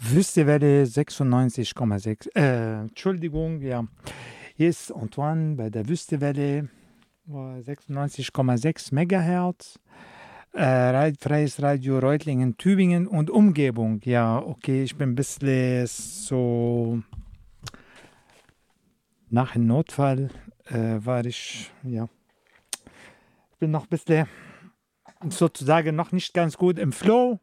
Wüstewelle 96,6. Entschuldigung, ja. Hier ist Antoine bei der Wüstewelle 96,6 Megahertz. Freies Radio Reutlingen, Tübingen und Umgebung. Ja, okay, ich bin ein bisschen so nach dem Notfall war ich, ja, ich bin noch ein bisschen sozusagen noch nicht ganz gut im Flow.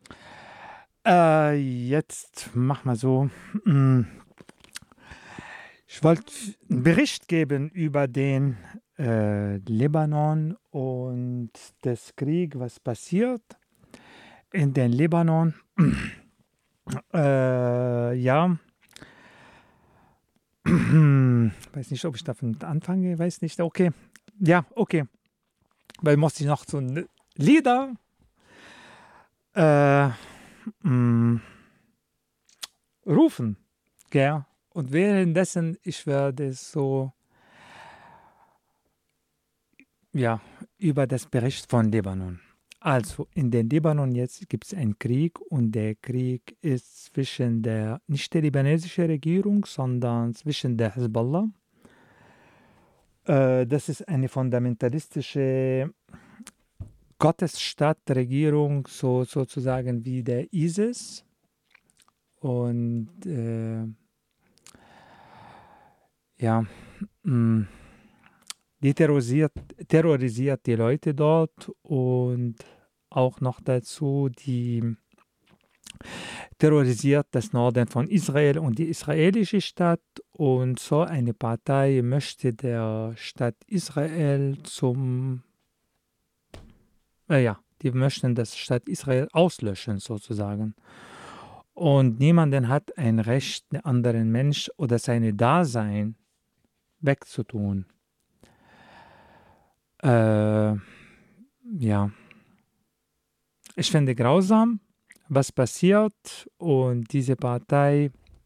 Jetzt mach mal so. Ich wollte einen Bericht geben über den Libanon und das Krieg, was passiert in den Libanon. Ja, weiß nicht, ob ich davon anfange, weiß nicht. Okay, ja, okay. Weil muss ich noch so ein Lieder rufen, gell? Und währenddessen, ich werde so, ja, über das Bericht von Libanon. Also, in den Libanon jetzt gibt es einen Krieg und der Krieg ist zwischen nicht der libanesischen Regierung, sondern zwischen der Hezbollah. Das ist eine fundamentalistische Gottesstadtregierung, sozusagen wie der ISIS. Und ja, die terrorisiert die Leute dort und auch noch dazu, die terrorisiert das Norden von Israel und die israelische Stadt. Und so eine Partei möchte der Stadt Israel die möchten das Stadt Israel auslöschen sozusagen. Und niemanden hat ein Recht, einen anderen Mensch oder seine Dasein wegzutun. Ja, ich finde grausam, was passiert, und diese Partei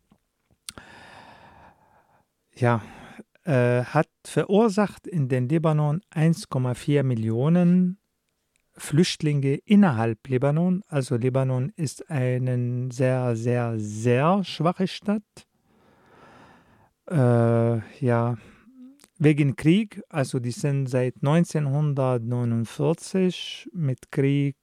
hat verursacht in den Libanon 1,4 Millionen Flüchtlinge innerhalb Libanon. Also Libanon ist eine sehr, sehr, sehr schwache Stadt. Wegen Krieg, also die sind seit 1949 mit Krieg,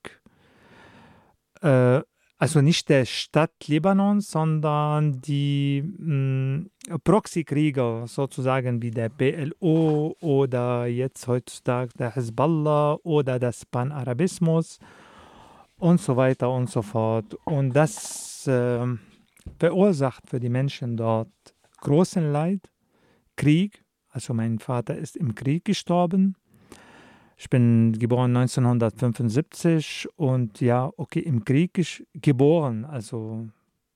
also nicht der Stadt Libanon, sondern die Proxykrieger, sozusagen wie der PLO oder jetzt heutzutage der Hezbollah oder das Panarabismus und so weiter und so fort. Und das verursacht für die Menschen dort großen Leid, Krieg. Also mein Vater ist im Krieg gestorben. Ich bin geboren 1975 und im Krieg geboren. Also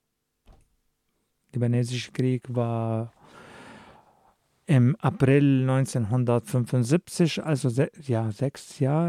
der libanesische Krieg war im April 1975, also 6 Jahre.